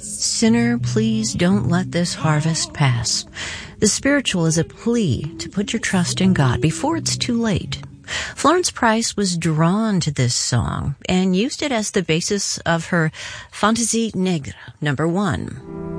Sinner, please don't let this harvest pass. The spiritual is a plea to put your trust in God before it's too late. Florence Price was drawn to this song and used it as the basis of her Fantaisie Negre, number 1.